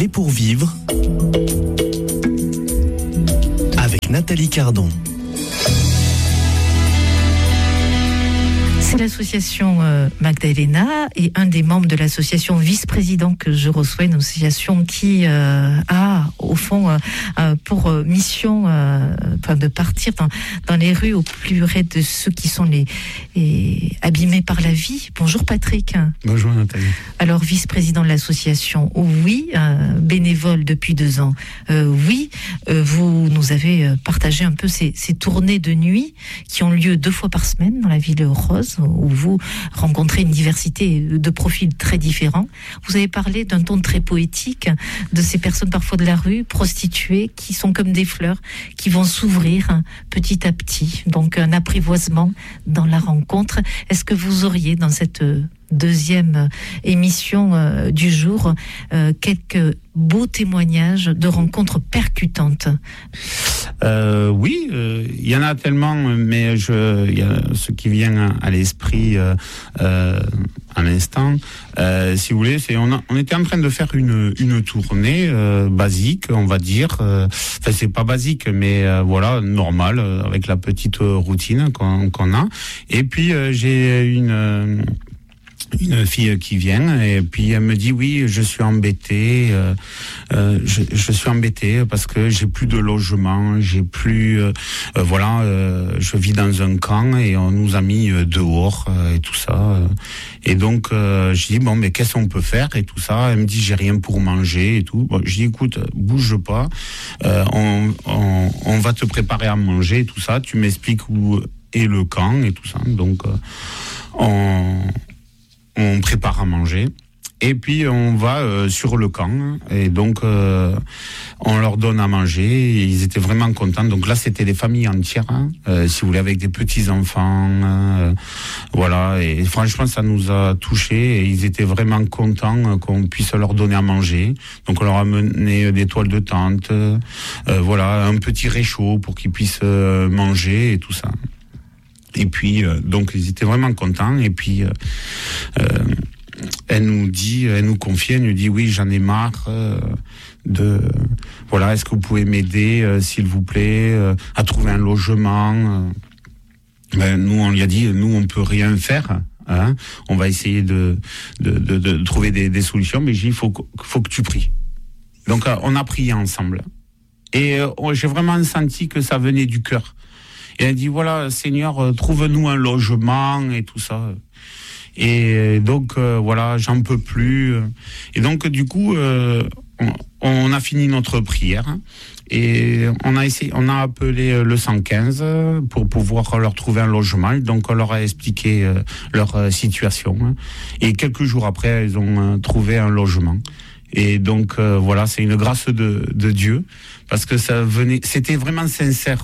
clés pour vivre avec Nathalie Cardon. C'est l'association Magdalena et un des membres de l'association vice-président que je reçois, une association qui a au fond pour mission de partir dans les rues au plus près de ceux qui sont les abîmés par la vie. Bonjour Patrick. Bonjour Nathalie. Alors vice-président de l'association, oui, bénévole depuis 2 ans, oui, vous nous avez partagé un peu ces tournées de nuit qui ont lieu 2 fois par semaine dans la ville rose, où vous rencontrez une diversité de profils très différents. Vous avez parlé d'un ton très poétique de ces personnes parfois de la rue, prostituées, qui sont comme des fleurs, qui vont s'ouvrir petit à petit. Donc un apprivoisement dans la rencontre. Est-ce que vous auriez dans cette deuxième émission du jour quelques beaux témoignages de rencontres percutantes? Oui, il y en a tellement, mais il y a ce qui vient à l'esprit à l'instant. Si vous voulez, on était en train de faire une tournée basique, on va dire. Enfin, c'est pas basique, mais voilà, normal, avec la petite routine qu'on a. Et puis j'ai une fille qui vient et puis elle me dit oui, je suis embêtée, je suis embêtée parce que j'ai plus de logement, j'ai plus je vis dans un camp et on nous a mis dehors et tout ça, et donc je dis bon, mais qu'est-ce qu'on peut faire et tout ça. Elle me dit j'ai rien pour manger et tout. Bon, je dis écoute, bouge pas, on va te préparer à manger et tout ça, tu m'expliques où est le camp et tout ça. Donc on prépare à manger et puis on va sur le camp et donc on leur donne à manger et ils étaient vraiment contents. Donc là c'était des familles entières, si vous voulez, avec des petits enfants, voilà, et franchement ça nous a touchés et ils étaient vraiment contents qu'on puisse leur donner à manger. Donc on leur a amené des toiles de tente, voilà, un petit réchaud pour qu'ils puissent manger et tout ça. Et puis donc ils étaient vraiment contents. Et puis elle nous confie, elle nous dit oui, j'en ai marre voilà, est-ce que vous pouvez m'aider s'il vous plaît à trouver un logement. Nous on lui a dit nous on peut rien faire, hein, on va essayer de trouver des solutions, mais j'ai dit faut que tu pries. Donc on a prié ensemble et j'ai vraiment senti que ça venait du cœur. Et elle dit voilà, Seigneur, trouve-nous un logement et tout ça. Et donc voilà, j'en peux plus. Et donc du coup, on a fini notre prière et on a appelé le 115 pour pouvoir leur trouver un logement. Donc on leur a expliqué leur situation. Et quelques jours après, ils ont trouvé un logement. Et donc voilà, c'est une grâce de Dieu, parce que c'était vraiment sincère.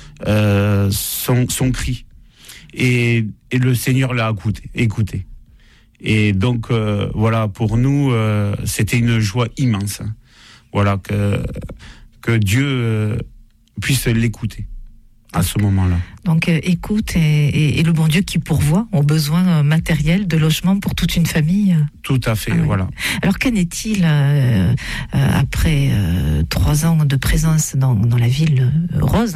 Son cri et le Seigneur l'a écouté. Et donc voilà, pour nous c'était une joie immense, voilà, que Dieu puisse l'écouter à ce moment-là. Donc écoute et le bon Dieu qui pourvoit aux besoins matériels de logement pour toute une famille. Tout à fait, voilà. Alors qu'en est-il après 3 ans de présence dans la ville rose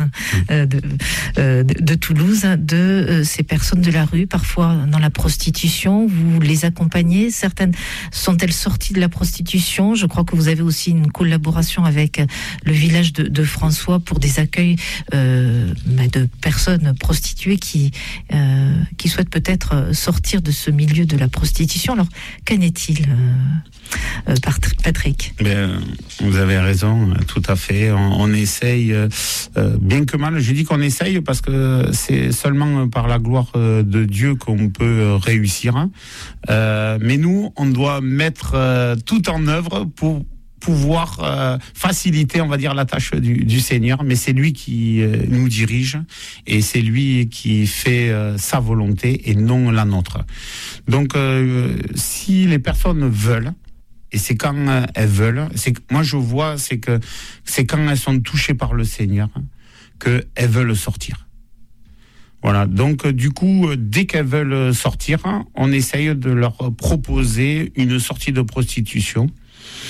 de Toulouse, de ces personnes de la rue, parfois dans la prostitution? Vous les accompagnez? Certaines sont-elles sorties de la prostitution? Je crois que vous avez aussi une collaboration avec le village de François pour des accueils de personnes prostituées qui souhaitent peut-être sortir de ce milieu de la prostitution. Alors, qu'en est-il, Patrick? Vous avez raison, tout à fait. On essaye, bien que mal. Je dis qu'on essaye parce que c'est seulement par la gloire de Dieu qu'on peut réussir. Mais nous, on doit mettre tout en œuvre pour pouvoir faciliter, on va dire, la tâche du Seigneur, mais c'est lui qui nous dirige et c'est lui qui fait sa volonté et non la nôtre. Donc si les personnes veulent, et c'est quand elles veulent, moi je vois, c'est quand elles sont touchées par le Seigneur qu'elles veulent sortir. Voilà, donc du coup, dès qu'elles veulent sortir, on essaye de leur proposer une sortie de prostitution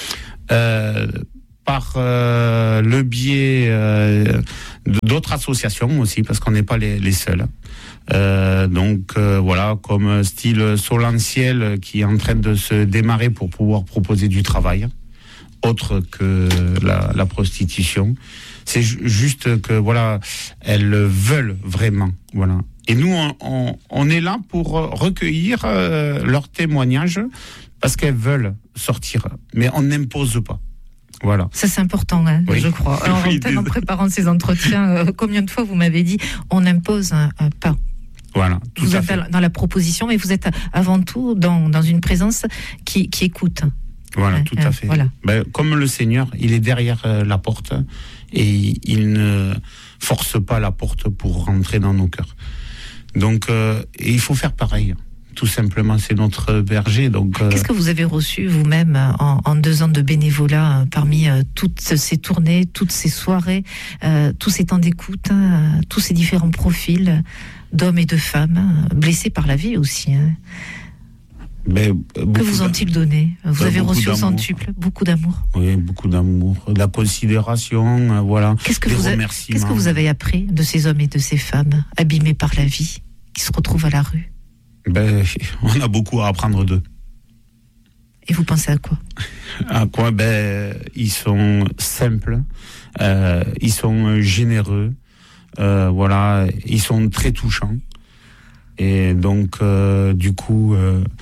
par le biais d'autres associations aussi, parce qu'on n'est pas les seuls. Donc voilà, comme style Solentiel qui est en train de se démarrer pour pouvoir proposer du travail autre que la prostitution. C'est juste que voilà, elles veulent vraiment, voilà. Et nous, on est là pour recueillir leurs témoignages parce qu'elles veulent sortir, mais on n'impose pas. Voilà. Ça, c'est important, hein, oui. Je crois. Alors, en préparant ces entretiens, combien de fois vous m'avez dit on n'impose pas? Voilà. Tout vous à êtes fait. Dans la proposition, mais vous êtes avant tout dans une présence qui écoute. Voilà, tout à fait. Voilà. Ben, comme le Seigneur, il est derrière la porte et il ne force pas la porte pour rentrer dans nos cœurs. Donc, il faut faire pareil. Tout simplement, c'est notre berger. Donc, qu'est-ce que vous avez reçu vous-même en 2 ans de bénévolat parmi toutes ces tournées, toutes ces soirées, tous ces temps d'écoute, tous ces différents profils d'hommes et de femmes blessés par la vie aussi, hein. Ben, que vous ont-ils donné? Vous avez reçu au d'amour. centuple beaucoup d'amour. Oui, beaucoup d'amour, de la considération, voilà. Qu'est-ce que remerciements. vous avez appris de ces hommes et de ces femmes abîmés par la vie, qui se retrouvent à la rue? Ben, on a beaucoup à apprendre d'eux. Et vous pensez à quoi? À quoi? Ben, ils sont simples, ils sont généreux, voilà, ils sont très touchants. Et donc, du coup,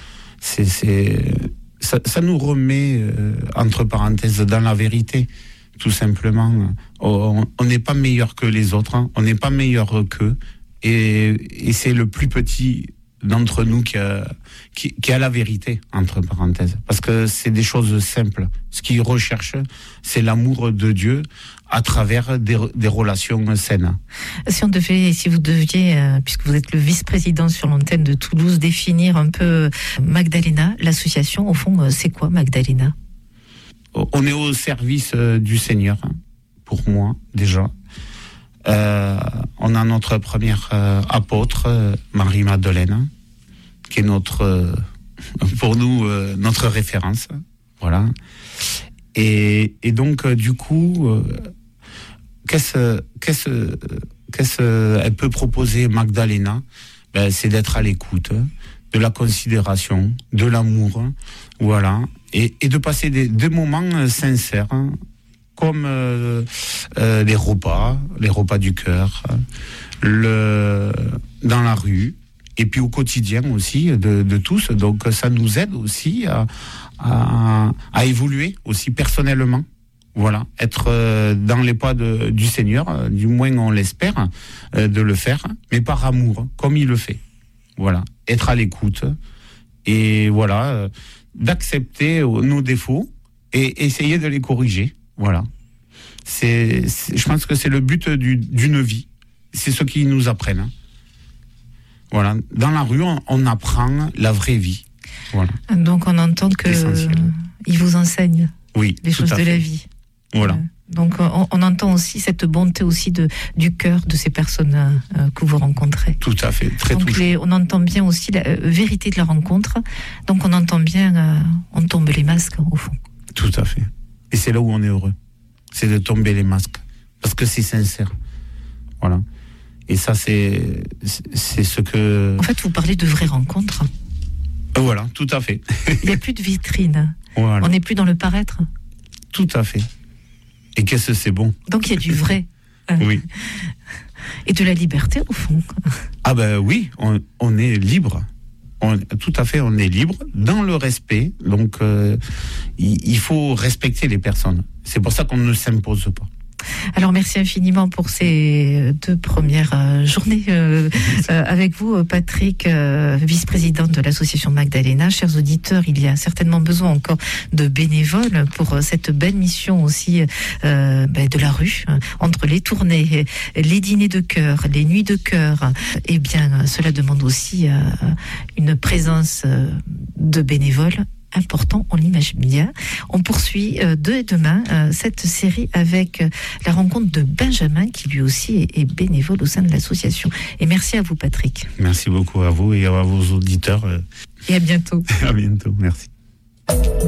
ça nous remet, entre parenthèses, dans la vérité, tout simplement. On n'est pas meilleur que les autres, hein. On n'est pas meilleur qu'eux. Et c'est le plus petit d'entre nous qui a la vérité, entre parenthèses. Parce que c'est des choses simples. Ce qu'ils recherchent, c'est l'amour de Dieu à travers des relations saines. Si vous deviez, puisque vous êtes le vice-président sur l'antenne de Toulouse, définir un peu Magdalena, l'association, au fond, c'est quoi Magdalena? On est au service du Seigneur, pour moi, déjà. On a notre première apôtre, Marie-Madeleine, qui est pour nous, notre référence. Voilà. Et donc, du coup, qu'est-ce elle peut proposer, Magdalena? Ben, c'est d'être à l'écoute, de la considération, de l'amour, voilà, et de passer des moments sincères, hein, comme les repas du cœur, dans la rue, et puis au quotidien aussi de tous. Donc ça nous aide aussi à évoluer aussi personnellement. Voilà, être dans les pas du Seigneur, du moins on l'espère, de le faire, mais par amour, comme il le fait. Voilà, être à l'écoute et voilà, d'accepter nos défauts et essayer de les corriger. Voilà. Je pense que c'est le but d'une vie. C'est ce qu'ils nous apprennent. Voilà. Dans la rue, on apprend la vraie vie. Voilà. Donc on entend que ils vous enseignent les choses de la vie. Voilà. Donc on entend aussi cette bonté aussi du cœur de ces personnes que vous rencontrez. Tout à fait, très touchant. On entend bien aussi la vérité de la rencontre. Donc on entend bien, on tombe les masques au fond. Tout à fait. Et c'est là où on est heureux. C'est de tomber les masques. Parce que c'est sincère. Voilà. Et ça, c'est ce que... En fait, vous parlez de vraies rencontres. Voilà, tout à fait. Il n'y a plus de vitrine. Voilà. On n'est plus dans le paraître. Tout à fait. Et qu'est-ce que c'est bon. Donc il y a du vrai. Oui. Et de la liberté, au fond. Ah ben oui, on est libre. Tout à fait, on est libre dans le respect. Donc, il faut respecter les personnes. C'est pour ça qu'on ne s'impose pas. Alors merci infiniment pour ces 2 premières journées avec vous, Patrick, vice-président de l'association Magdalena. Chers auditeurs, il y a certainement besoin encore de bénévoles pour cette belle mission aussi de la rue, entre les tournées, les dîners de cœur, les nuits de cœur. Eh bien, cela demande aussi une présence de bénévoles important, on l'imagine bien. On poursuit demain cette série avec la rencontre de Benjamin, qui lui aussi est bénévole au sein de l'association. Et merci à vous, Patrick. Merci beaucoup à vous et à vos auditeurs. Et à bientôt. À bientôt, merci.